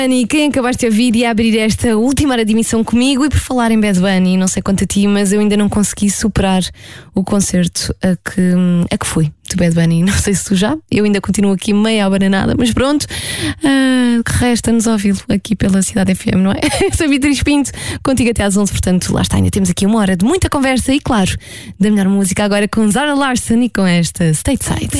Bunny, quem acabaste de ouvir e abrir esta última hora de emissão comigo. E por falar em Bad Bunny, não sei quanto a ti, mas eu ainda não consegui superar o concerto a que fui do Bad Bunny. Não sei se tu já, eu ainda continuo aqui meio abananada, mas pronto, resta-nos ouvi-lo aqui pela Cidade FM, não é? Sou a Beatriz Pinto, contigo até às 11, portanto lá está, ainda temos aqui uma hora de muita conversa e claro, da melhor música agora com Zara Larsson e com esta Stateside.